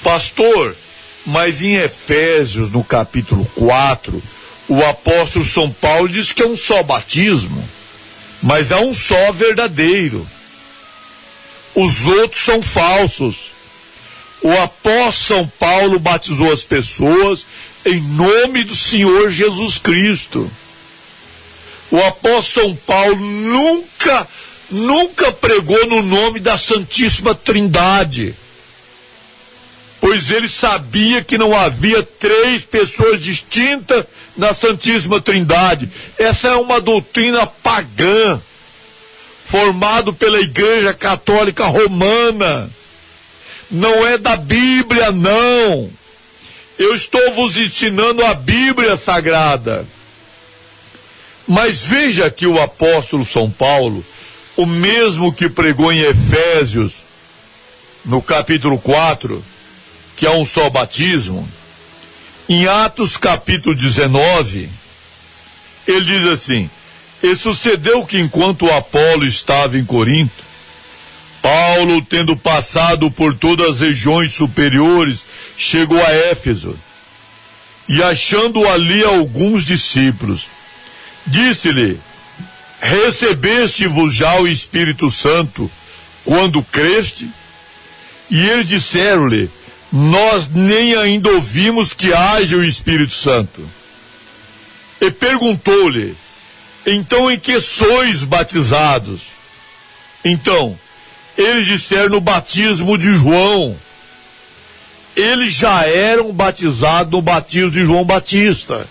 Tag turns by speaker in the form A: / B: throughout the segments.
A: Pastor, mas em Efésios, no capítulo 4, o apóstolo São Paulo diz que é um só batismo, mas há um só verdadeiro. Os outros são falsos. O apóstolo São Paulo batizou as pessoas em nome do Senhor Jesus Cristo. O apóstolo São Paulo nunca pregou no nome da Santíssima Trindade, pois ele sabia que não havia três pessoas distintas na Santíssima Trindade. Essa é uma doutrina pagã, formada pela Igreja Católica Romana. Não é da Bíblia, não. Eu estou vos ensinando a Bíblia Sagrada. Mas veja que o apóstolo São Paulo, o mesmo que pregou em Efésios, no capítulo 4, que é um só batismo, em Atos capítulo 19, ele diz assim: e sucedeu que enquanto Apolo estava em Corinto, Paulo, tendo passado por todas as regiões superiores, chegou a Éfeso, e achando ali alguns discípulos, disse-lhe: recebeste-vos já o Espírito Santo quando creste? E eles disseram-lhe: nós nem ainda ouvimos que haja o Espírito Santo. E perguntou-lhe: então em que sois batizados? Então, eles disseram: no batismo de João. Eles já eram batizados no batismo de João Batista.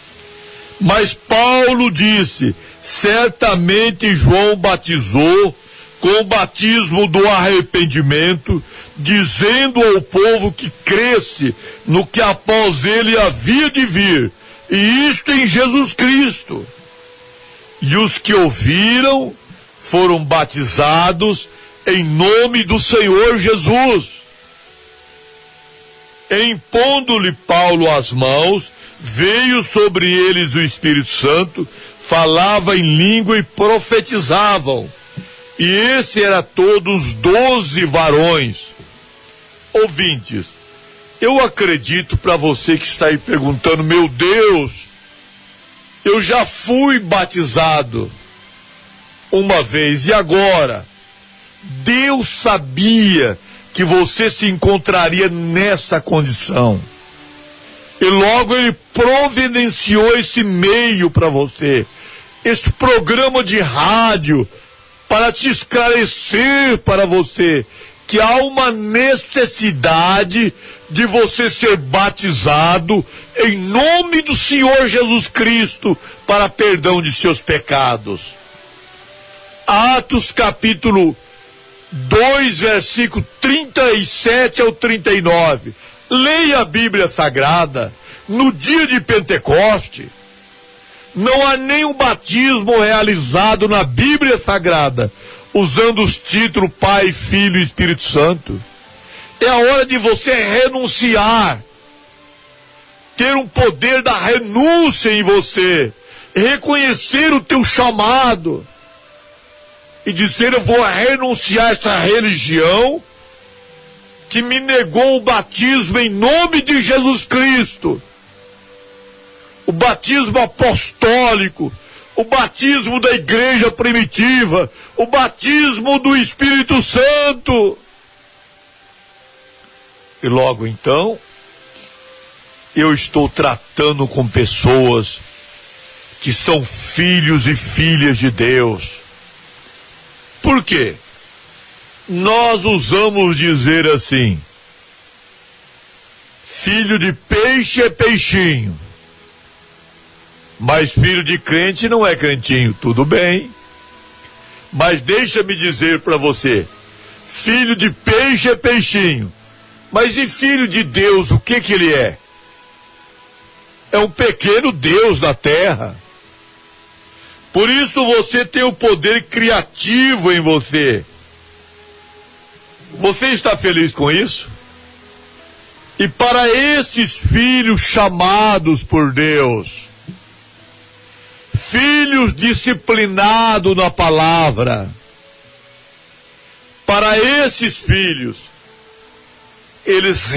A: Mas Paulo disse: certamente João batizou com o batismo do arrependimento, dizendo ao povo que cresce no que após ele havia de vir, e isto em Jesus Cristo. E os que ouviram foram batizados em nome do Senhor Jesus. Impondo-lhe Paulo as mãos, veio sobre eles o Espírito Santo, falava em língua e profetizavam. E esse era todos 12 varões. Ouvintes, eu acredito, para você que está aí perguntando: meu Deus, eu já fui batizado uma vez, e agora? Deus sabia que você se encontraria nessa condição, e logo ele providenciou esse meio para você, esse programa de rádio, para te esclarecer para você que há uma necessidade de você ser batizado em nome do Senhor Jesus Cristo para perdão de seus pecados. Atos capítulo 2, versículo 37 ao 39. Leia a Bíblia Sagrada. No dia de Pentecoste, não há nenhum batismo realizado na Bíblia Sagrada usando os títulos Pai, Filho e Espírito Santo. É a hora de você renunciar, ter um poder da renúncia em você, reconhecer o teu chamado e dizer: eu vou renunciar a essa religião que me negou o batismo em nome de Jesus Cristo, o batismo apostólico, o batismo da igreja primitiva, o batismo do Espírito Santo. E logo então, eu estou tratando com pessoas que são filhos e filhas de Deus. Por quê? Nós usamos dizer assim: filho de peixe é peixinho, mas filho de crente não é crentinho. Tudo bem, mas deixa-me dizer para você: filho de peixe é peixinho, mas e filho de Deus, o que ele é? É um pequeno Deus na terra. Por isso você tem o poder criativo em você. Você está feliz com isso? E para esses filhos chamados por Deus, filhos disciplinados na palavra, para esses filhos, eles